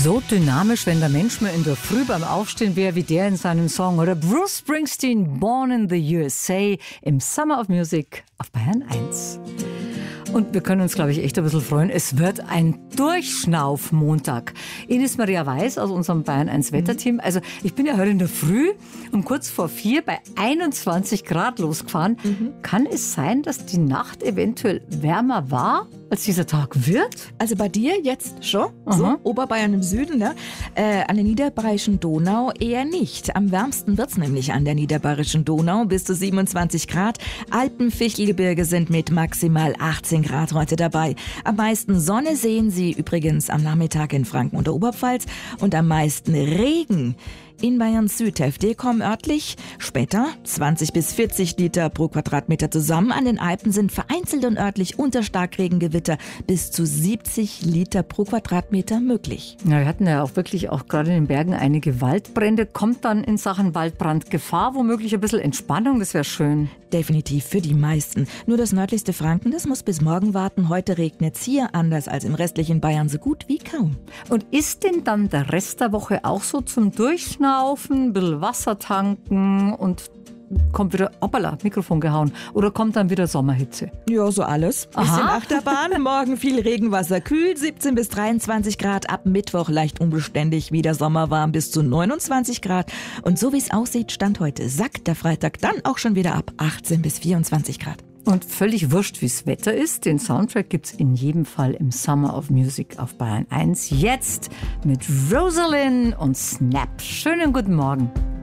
So dynamisch, wenn der Mensch mal in der Früh beim Aufstehen wäre, wie der in seinem Song. Oder Bruce Springsteen, Born in the USA, im Summer of Music auf Bayern 1. Und wir können uns, glaube ich, echt ein bisschen freuen. Es wird ein Durchschnauf-Montag. Ines Maria Weiß aus unserem Bayern 1 Wetterteam. Also ich bin ja heute in der Früh um kurz vor 4 bei 21 Grad losgefahren. Kann es sein, dass die Nacht eventuell wärmer war, als dieser Tag wird? Also bei dir jetzt schon, so Oberbayern im Süden, ne? An der niederbayerischen Donau eher nicht. Am wärmsten wird's nämlich an der niederbayerischen Donau, bis zu 27 Grad. Alpenfichtelgebirge sind mit maximal 18 Grad heute dabei. Am meisten Sonne sehen Sie übrigens am Nachmittag in Franken und der Oberpfalz und am meisten Regen in Bayerns Südhälfte kommen örtlich später 20 bis 40 Liter pro Quadratmeter zusammen. An den Alpen sind vereinzelt und örtlich unter Starkregengewitter bis zu 70 Liter pro Quadratmeter möglich. Ja, wir hatten ja auch wirklich auch gerade in den Bergen einige Waldbrände. Kommt dann in Sachen Waldbrandgefahr womöglich ein bisschen Entspannung? Das wäre schön. Definitiv für die meisten. Nur das nördlichste Franken, das muss bis morgen warten. Heute regnet es hier anders als im restlichen Bayern so gut wie kaum. Und ist denn dann der Rest der Woche auch so zum Durchschnaufen, ein bisschen Wasser tanken und kommt wieder, hoppala, Mikrofon gehauen, oder kommt dann wieder Sommerhitze? Ja, so alles. Bisschen Achterbahn, morgen viel Regenwasser, kühl, 17 bis 23 Grad, ab Mittwoch leicht unbeständig, wieder sommerwarm bis zu 29 Grad. Und so wie es aussieht, Stand heute, sackt der Freitag dann auch schon wieder ab 18 bis 24 Grad. Und völlig wurscht, wie's Wetter ist, den Soundtrack gibt's in jedem Fall im Summer of Music auf Bayern 1. Jetzt mit Rosalind und Snap. Schönen guten Morgen.